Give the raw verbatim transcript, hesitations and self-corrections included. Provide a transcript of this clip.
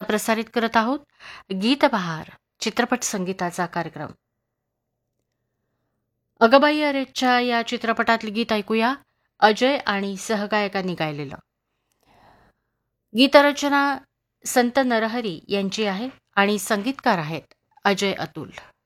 प्रसारित करत आहोत गीतबहार चित्रपट संगीताचा कार्यक्रम. अगबाई अरेच्या या चित्रपटातले गीत ऐकूया अजय आणि सहगायकांनी गायलेलं. गीतरचना संत नरहरी यांची आहे आणि संगीतकार आहेत अजय अतुल.